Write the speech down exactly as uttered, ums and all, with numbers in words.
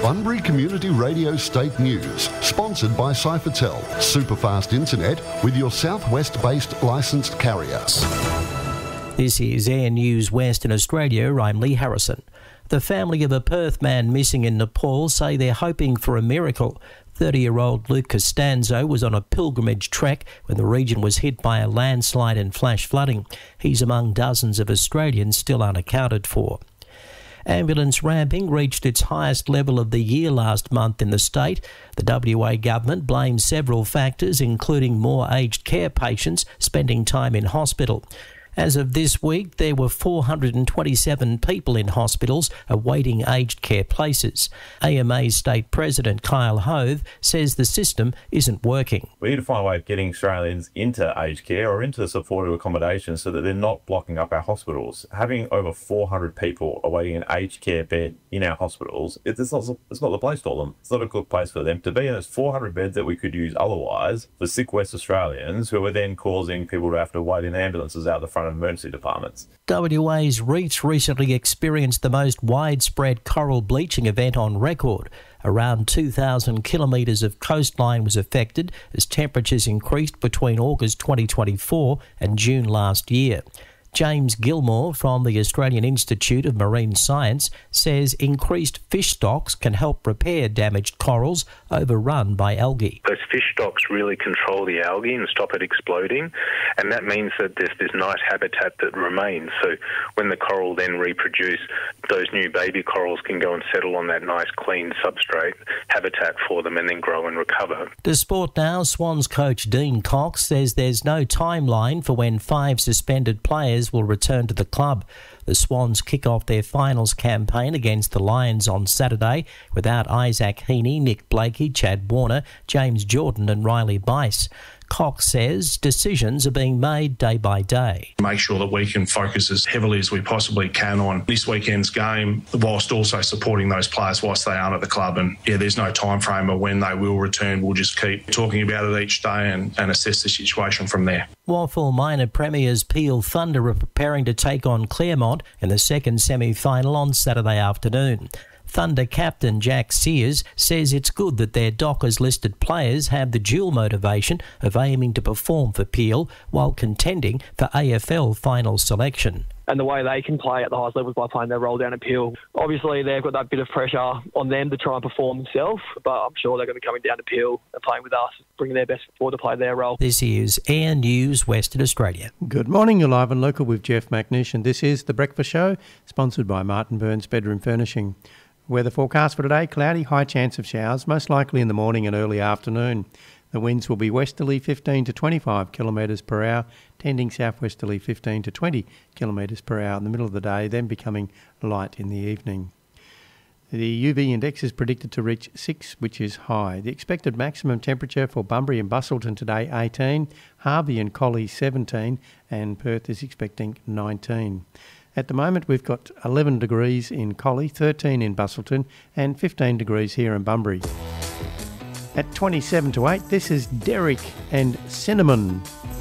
Bunbury Community Radio State News, sponsored by Cyphertel, superfast internet with your southwest-based licensed carrier. This is Air News Western Australia. I'm Lee Harrison. The family of a Perth man missing in Nepal say they're hoping for a miracle. thirty-year-old Luke Costanzo was on a pilgrimage trek when the region was hit by a landslide and flash flooding. He's among dozens of Australians still unaccounted for. Ambulance ramping reached its highest level of the year last month in the state. The W A government blames several factors, including more aged care patients spending time in hospital. As of this week, there were four hundred twenty-seven people in hospitals awaiting aged care places. A M A State President Kyle Hove says the system isn't working. We need to find a way of getting Australians into aged care or into supportive accommodation so that they're not blocking up our hospitals. Having over four hundred people awaiting an aged care bed in our hospitals, it's not, it's not the place for them. It's not a good place for them to be. And there's four hundred beds that we could use otherwise for sick West Australians who are then causing people to have to wait in ambulances out the front of emergency departments. W A's reefs recently experienced the most widespread coral bleaching event on record. Around two thousand kilometres of coastline was affected as temperatures increased between August twenty twenty-four and June last year. James Gilmore from the Australian Institute of Marine Science says increased fish stocks can help repair damaged corals overrun by algae. Those fish stocks really control the algae and stop it exploding, and that means that there's this nice habitat that remains. So when the coral then reproduce, those new baby corals can go and settle on that nice clean substrate habitat for them and then grow and recover. To Sport Now, Swans coach Dean Cox says there's no timeline for when five suspended players will return to the club. The Swans kick off their finals campaign against the Lions on Saturday without Isaac Heaney, Nick Blakey, Chad Warner, James Jordan and Riley Bice. Cox says decisions are being made day by day. Make sure that we can focus as heavily as we possibly can on this weekend's game, whilst also supporting those players whilst they aren't at the club. And yeah, there's no time frame of when they will return. We'll just keep talking about it each day and, and assess the situation from there. Waffle minor premiers Peel Thunder are preparing to take on Claremont in the second semi-final on Saturday afternoon. Thunder captain Jack Sears says it's good that their Dockers-listed players have the dual motivation of aiming to perform for Peel while contending for A F L final selection. And the way they can play at the highest levels by playing their role down at Peel. Obviously, they've got that bit of pressure on them to try and perform themselves, but I'm sure they're going to be coming down to Peel and playing with us, bringing their best forward to play their role. This is Air News Western Australia. Good morning, you're live and local with Jeff McNish, and this is The Breakfast Show, sponsored by Martin Burns Bedroom Furnishing. Weather forecast for today, cloudy, high chance of showers, most likely in the morning and early afternoon. The winds will be westerly fifteen to twenty-five kilometres per hour, tending southwesterly fifteen to twenty kilometres per hour in the middle of the day, then becoming light in the evening. The U V index is predicted to reach six, which is high. The expected maximum temperature for Bunbury and Busselton today, eighteen, Harvey and Collie, seventeen, and Perth is expecting nineteen. At the moment, we've got eleven degrees in Collie, thirteen in Busselton, and fifteen degrees here in Bunbury. At twenty-seven to eight, this is Derek and Cinnamon.